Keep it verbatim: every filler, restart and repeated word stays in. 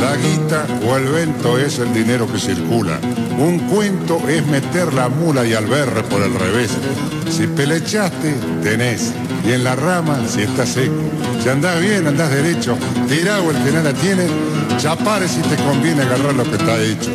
La guita o el vento es el dinero que circula. Un cuento es meter la mula y al berre por el revés. Si pelechaste, tenés. Y en la rama, si estás seco. Si andás bien, andás derecho. Tirá o el que nada tiene. Chapare si te conviene agarrar lo que está hecho.